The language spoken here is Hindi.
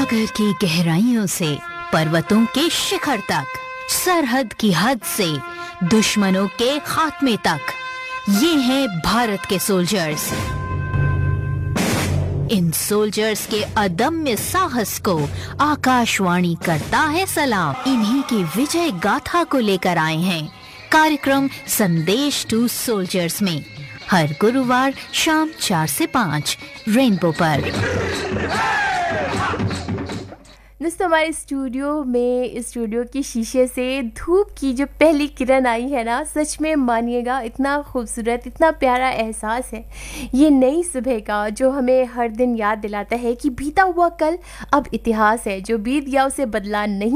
सागर की गहराइयों से पर्वतों के शिखर तक, सरहद की हद से दुश्मनों के खात्मे तक, ये हैं भारत के सोल्जर्स। इन सोल्जर्स के अदम्य साहस को आकाशवाणी करता है सलाम। इन्हीं की विजय गाथा को लेकर आए हैं कार्यक्रम संदेश टू सोल्जर्स में, हर गुरुवार शाम 4 से 5 रेनबो पर। दोस्तों, हमारे स्टूडियो की शीशे से धूप की जो पहली किरण आई है ना, सच में मानिएगा इतना खूबसूरत, इतना प्यारा एहसास है ये नई सुबह का, जो हमें हर दिन याद दिलाता है कि बीता हुआ कल अब इतिहास है, जो बीत गया उसे बदला नहीं